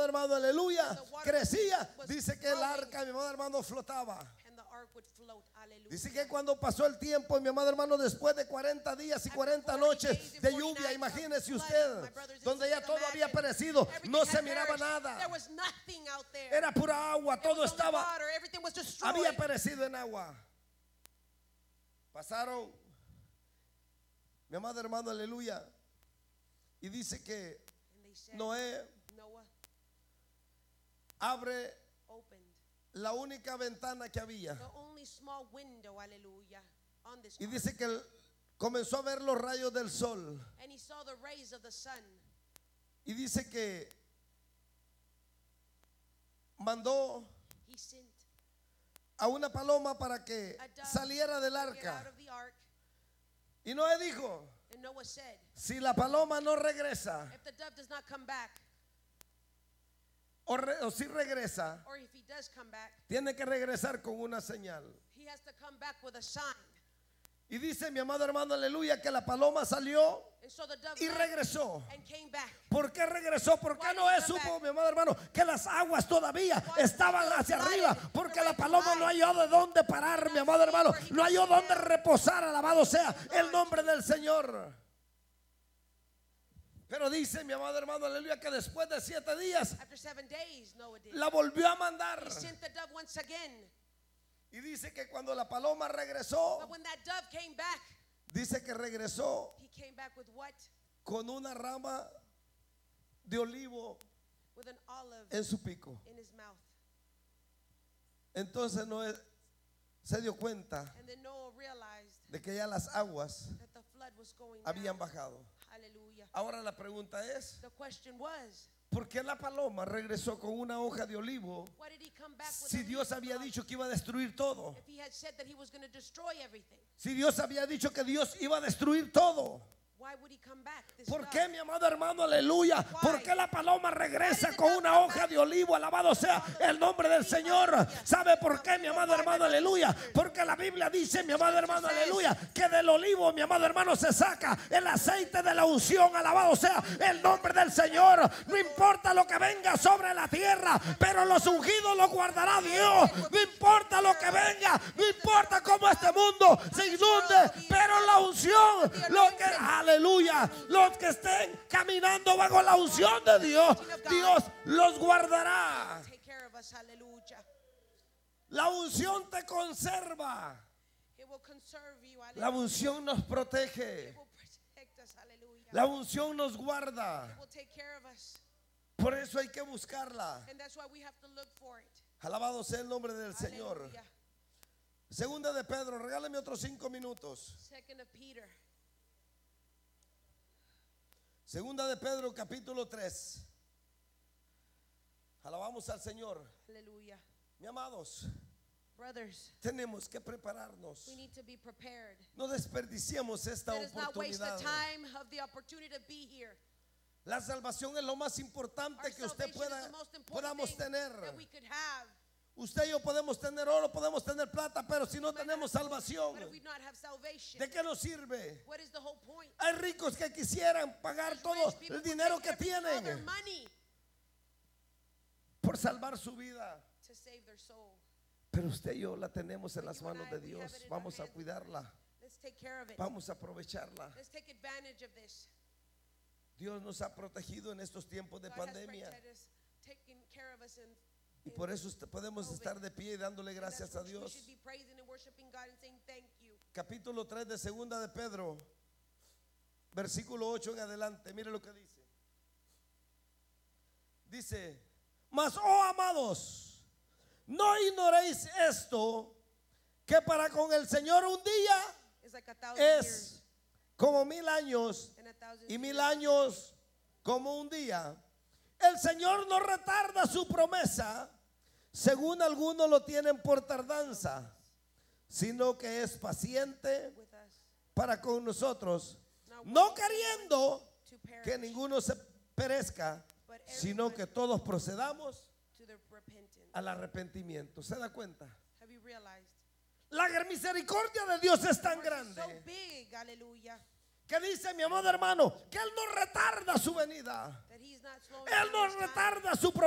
hermano, aleluya, crecía, dice que el arca, mi amado hermano, flotaba. Dice que cuando pasó el tiempo, mi amado hermano, después de 40 días y 40 noches de lluvia, imagínese usted, donde ya todo había perecido, no se miraba nada, era pura agua, todo estaba, había perecido en agua. Pasaron, mi amado hermano, aleluya, y dice que Noé abre la única ventana que había. Y dice que él comenzó a ver los rayos del sol. Y dice que mandó a una paloma para que saliera del arca. Y Noé dijo: si la paloma no regresa, o si regresa, tiene que regresar con una señal. Y dice, mi amado hermano, aleluya, que la paloma salió y regresó. ¿Por qué regresó? Porque Noé supo, mi amado hermano, que las aguas todavía estaban hacia arriba, porque la paloma no halló de dónde parar, mi amado hermano, no halló dónde reposar. Alabado sea el nombre del Señor. Pero dice, mi amado hermano, aleluya, que después de 7 días la volvió a mandar. Y dice que cuando la paloma regresó, dice que regresó con una rama de olivo en su pico. Entonces Noé se dio cuenta de que ya las aguas habían bajado. Ahora la pregunta es: ¿por qué la paloma regresó con una hoja de olivo si Dios había dicho que iba a destruir todo? Si Dios había dicho que Dios iba a destruir todo, ¿por qué, mi amado hermano, aleluya? ¿Por qué la paloma regresa con una hoja de olivo? Alabado sea el nombre del Señor. ¿Sabe por qué, mi amado hermano, aleluya? Porque la Biblia dice, mi amado hermano, aleluya, que del olivo, mi amado hermano, se saca el aceite de la unción. Alabado sea el nombre del Señor. No importa lo que venga sobre la tierra, pero los ungidos los guardará Dios. No importa lo que venga, no importa cómo este mundo se inunde, pero la unción, lo que, aleluya, los que estén caminando bajo la unción de Dios, Dios los guardará. La unción te conserva. La unción nos protege. La unción nos guarda. Por eso hay que buscarla. Alabado sea el nombre del Señor. Segunda de Pedro, regálame otros 5 minutos. Segunda de Pedro, capítulo 3. Alabamos al Señor. Aleluya. Mi amados, Brothers, tenemos que prepararnos. we need to be prepared. No desperdiciemos esta Let us not waste the oportunidad. time of the opportunity to be here. La salvación es lo más importante Our que usted salvation is pueda, the most important podamos thing tener. that we could have. Usted y yo podemos tener oro, podemos tener plata, pero si no We might tenemos not have gold, salvación, but if we not have salvation, ¿de qué nos sirve? what is the whole point? Hay ricos que quisieran pagar There's todo rich people el who dinero take que every other tienen money por salvar su vida. to save their soul. Pero usted y yo la tenemos en las manos de Dios. Vamos a cuidarla, Let's take care of it. vamos a aprovecharla. Let's take advantage of this. Dios nos ha protegido en estos tiempos de God has pandemia. protected us, taken care of us Y por eso podemos estar de pie y dándole and gracias a that's what we Dios. should be praising and worshiping God and saying thank you. Capítulo 3 de segunda de Pedro, versículo 8 en adelante. Mire lo que dice. Dice: mas, oh amados, no ignoréis esto, que para con el Señor un día It's like 1,000 es years como 1000 años and 1,000 y 1000 years. años como un día. El Señor no retarda su promesa, según algunos lo tienen por tardanza, sino que es paciente With us, para con nosotros, not no willing queriendo to perish, que ninguno se perezca, but sino everyone que todos procedamos to the repentance. al arrepentimiento. ¿Se da cuenta? Have you realized? La misericordia de Dios es tan Mercy is grande so big, hallelujah, que dice, mi amado hermano, que Él no retarda su venida. that he's not slowing Él down no his time. retarda su